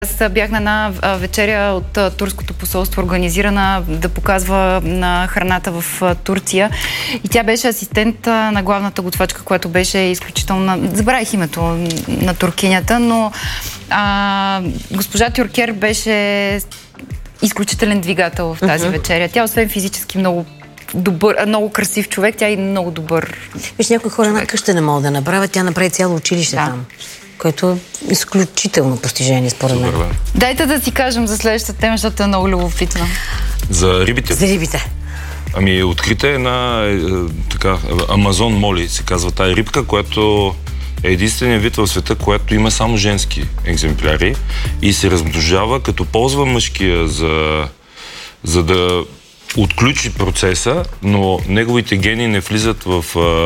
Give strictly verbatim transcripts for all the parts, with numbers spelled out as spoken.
Аз бях на една вечеря от а, турското посолство, организирана да показва на храната в а, Турция. И тя беше асистент а, на главната готвачка, която беше изключително... Забравих името на туркинята, но а, госпожа Тюркер беше изключителен двигател в тази uh-huh. вечеря. Тя освен физически много добър, много красив човек, тя е и много добър. Виж, някои хора една къща не могат да направят, тя направи цяло училище да. там. Което е изключително постижение, според мен. Да. Дайте да си кажем за следващата тема, защото е много любопитна. За рибите? За рибите. Ами, открита е една е, така, Амазон моли, се казва тая рибка, която е единствения вид в света, която има само женски екземпляри и се размножава, като ползва мъжкия за, за да отключи процеса, но неговите гени не влизат в...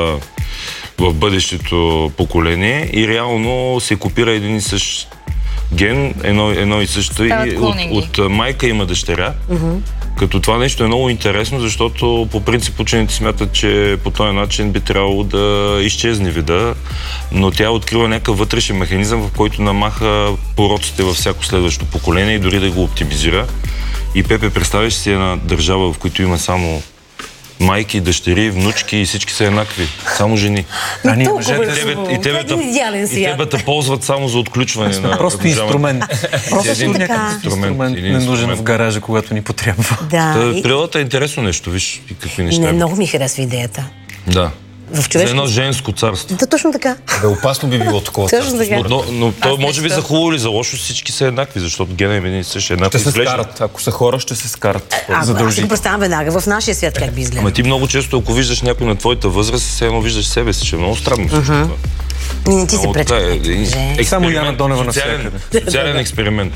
в бъдещето поколение и реално се копира един и същ ген, едно, едно и също и от, от майка има дъщеря. Uh-huh. Като това нещо е много интересно, защото по принцип учените смятат, че по този начин би трябвало да изчезне вида, но тя открива някакъв вътрешен механизъм, в който намаха пороците във всяко следващо поколение и дори да го оптимизира. И Пепе, представяш си една държава, в която има само майки, дъщери, внучки и всички са еднакви. Само жени. А ние и тебе те ползват само за отключване на... Просто инструмент. Просто някакъв инструмент не нужен в гаража, когато ни потребва. Природата е интересно нещо, виж и какви неща. Не, много ми харесва идеята. Да. В човешко... За едно женско царство. Да, точно така. Да, опасно би било такова царство. Но, но, но то може би за хубаво или за лошо всички са еднакви, защото гена им е също еднакви. Ще се скарат. Ако са хора, ще се скарат. А, аз си го представям веднага в нашия свят как би изгледал. Ама ти много често, ако виждаш някой на твоята възраст, все едно виждаш себе си, че е много странно. Uh-huh. Не ти се пречка. Само Яна Донева навсякъде. Социален експеримент.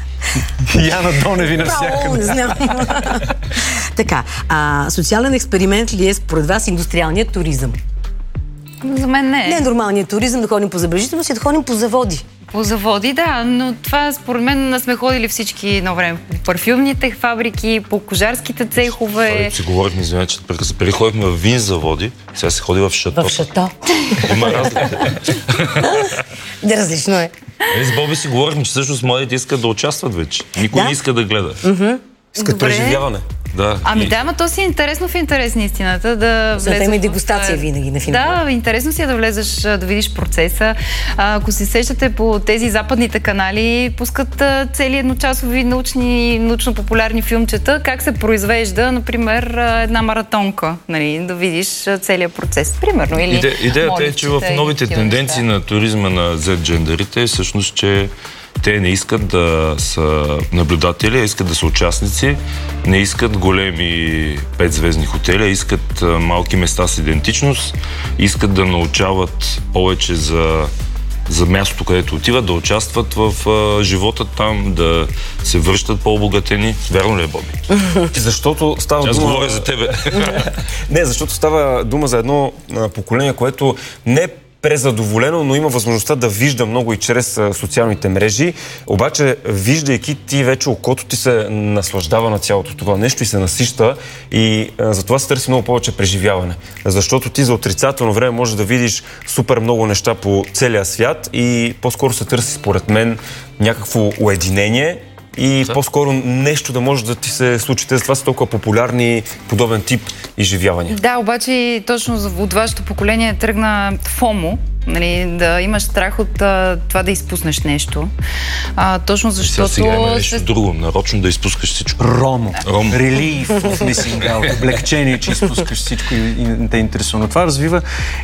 Яна Доневи навсякъде. Не знам. Така, а, социален експеримент ли е според вас индустриалният туризъм? За мен не е. Не е нормалният туризъм да ходим по забележителност и да ходим по заводи. По заводи, да, но това според мен сме ходили всички едно време. По парфюмните фабрики, по кожарските цехове. Това си говорихме, извинете, че преди ходихме в вин заводи, сега се ходи в шато. В шато. Има разлика. Да, различно е. Е, с Боби си говорихме, че всъщност младите искат да участват вече. Никой да? не иска да гледа. Mm-hmm. Искат Добре. преживяване. Да. Ами да, ама то си е интересно в интерес на истината да влезеш. Има и дегустация в... винаги на филма. Да, интересно си е да влезеш, да видиш процеса. А, ако се сещате по тези западните канали, пускат цели едночасови научни, научно-популярни филмчета, как се произвежда, например, една маратонка, нали, да видиш целият процес, примерно. Или Иде, идеята е, че в новите тенденции на туризма на Z-джендерите е всъщност, че те не искат да са наблюдатели, а искат да са участници, не искат големи петзвездни хотели, а искат малки места с идентичност, искат да научават повече за, за мястото, където отиват, да участват в а, живота там, да се връщат по-обогатени. Вярно ли е, Боби? Защото става Аз дума... Аз говоря за тебе. Не, защото става дума за едно а, поколение, което не е презадоволено, но има възможността да вижда много и чрез а, социалните мрежи. Обаче, виждайки ти вече окото ти се наслаждава на цялото това нещо и се насища и а, затова се търси много повече преживяване. Защото ти за отрицателно време можеш да видиш супер много неща по целия свят и по-скоро се търси, според мен, някакво уединение и да. по-скоро нещо да може да ти се случи. Те затова са толкова популярни подобен тип изживявания. Да, обаче точно от вашето поколение тръгна фомо, нали, да имаш страх от а, това да изпуснеш нещо. А, точно защото... Сега, сега има нещо се... друго, нарочно да изпускаш всичко. Ромо. Ромо. Релиф в мисинг аут. Облегчение, че изпускаш всичко и, и не те интересува. Това развива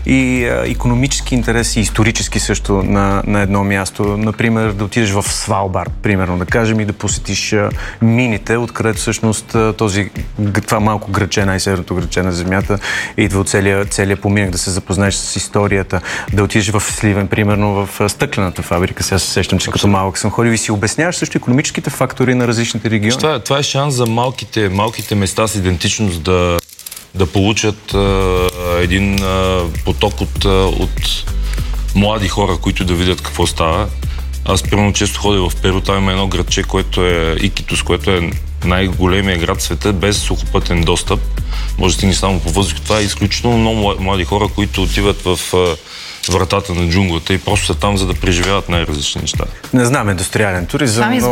и а, икономически интерес и исторически също на, на едно място. Например, да отидеш в Свалбард, примерно, да кажем, и да посетиш а, мините, откъдето всъщност а, този, това малко граче, най-северното граче на земята, идва от целия, целия поминък, да се запознаеш с историята, да отидеш в Сливен, примерно в стъклената фабрика. Сега се сещам, че като малък съм ходил и си обясняваш също икономическите фактори на различните региони. Това, това е шанс за малките, малките места с идентичност да, да получат а, един а, поток от, а, от млади хора, които да видят какво става. Аз примерно често ходя в Перу, там има едно градче, което е Икитос, което е най-големия град в света, без сухопътен достъп. Може да стигне само по въздух. Това е изключително много млади хора, които отиват в вратата на джунглата и просто са там, за да преживяват най-различни неща. Не знам индустриален туризъм, но